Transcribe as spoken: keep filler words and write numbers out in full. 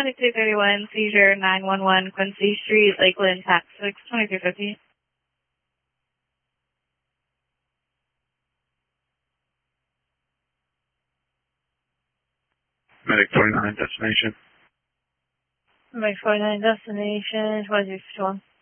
Medic two thirty-one, seizure nine one one, Quincy Street, Lakeland, tax six twenty-three fifty. Medic forty-nine, destination. Medic forty-nine, destination, twenty-three fifty-one.